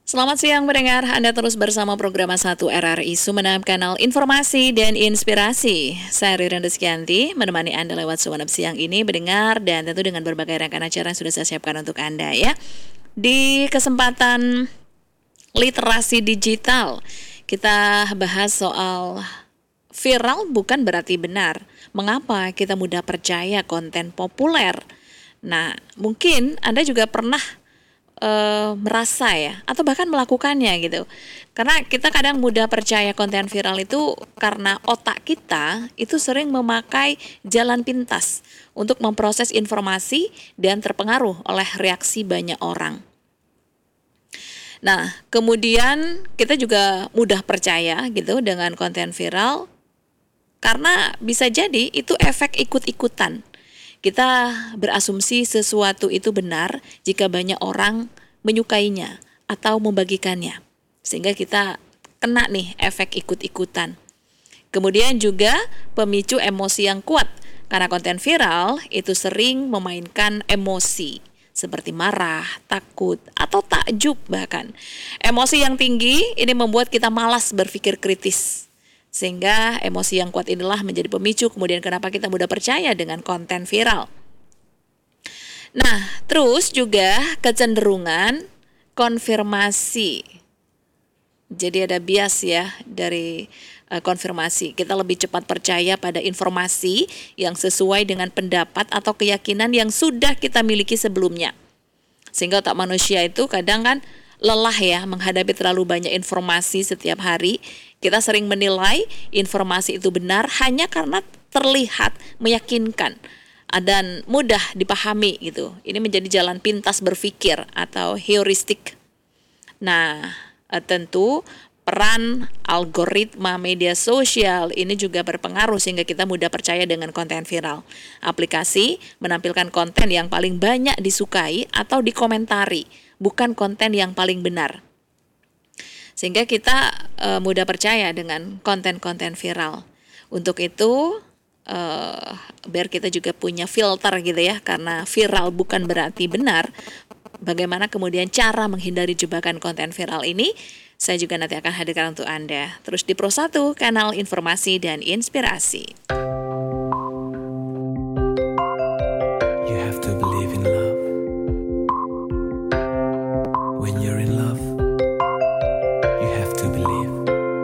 Selamat siang pendengar, Anda terus bersama program 1 RRI Sumeneb, kanal informasi dan inspirasi. Saya Ririn Rizkyanti, menemani Anda lewat Sumeneb siang ini mendengar dan tentu dengan berbagai rangkaian acara yang sudah saya siapkan untuk Anda ya. Di kesempatan literasi digital, kita bahas soal viral bukan berarti benar. Mengapa kita mudah percaya konten populer? Nah, mungkin Anda juga pernah merasa ya, atau bahkan melakukannya gitu. Karena kita kadang mudah percaya konten viral itu karena otak kita itu sering memakai jalan pintas untuk memproses informasi dan terpengaruh oleh reaksi banyak orang. Nah, kemudian kita juga mudah percaya gitu dengan konten viral karena bisa jadi itu efek ikut-ikutan. Kita berasumsi sesuatu itu benar jika banyak orang menyukainya atau membagikannya. Sehingga kita kena nih efek ikut-ikutan. Kemudian juga pemicu emosi yang kuat. Karena konten viral itu sering memainkan emosi. Seperti marah, takut, atau takjub bahkan. Emosi yang tinggi ini membuat kita malas berpikir kritis. Sehingga emosi yang kuat inilah menjadi pemicu kemudian kenapa kita mudah percaya dengan konten viral. Nah, terus juga kecenderungan konfirmasi. Jadi ada bias ya dari konfirmasi. Kita lebih cepat percaya pada informasi yang sesuai dengan pendapat atau keyakinan yang sudah kita miliki sebelumnya. Sehingga otak manusia itu kadang kan lelah ya menghadapi terlalu banyak informasi setiap hari. Kita sering menilai informasi itu benar hanya karena terlihat meyakinkan dan mudah dipahami gitu. Ini menjadi jalan pintas berpikir atau heuristik. Nah, tentu peran algoritma media sosial ini juga berpengaruh sehingga kita mudah percaya dengan konten viral. Aplikasi menampilkan konten yang paling banyak disukai atau dikomentari, bukan konten yang paling benar. Sehingga kita mudah percaya dengan konten-konten viral. Untuk itu, biar kita juga punya filter gitu ya, karena viral bukan berarti benar. Bagaimana kemudian cara menghindari jebakan konten viral ini, saya juga nanti akan hadirkan untuk Anda. Terus di Pro 1, kanal informasi dan inspirasi.